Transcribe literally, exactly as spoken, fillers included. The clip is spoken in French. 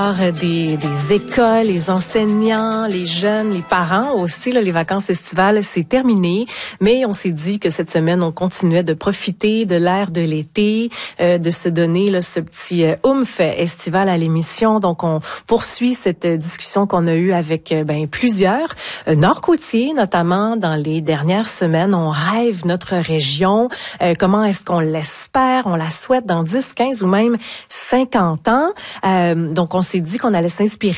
Des, des écoles, les enseignants, les jeunes, les parents aussi, là, les vacances estivales, c'est terminé. Mais on s'est dit que cette semaine, on continuait de profiter de l'air de l'été, euh, de se donner là, ce petit euh, oomph estival à l'émission. Donc, on poursuit cette euh, discussion qu'on a eue avec euh, ben, plusieurs euh, nord-côtiers, notamment dans les dernières semaines. On rêve notre région. Euh, comment est-ce qu'on l'espère? On la souhaite dans dix, quinze ou même cinquante ans. Euh, donc, on s'est dit qu'on allait s'inspirer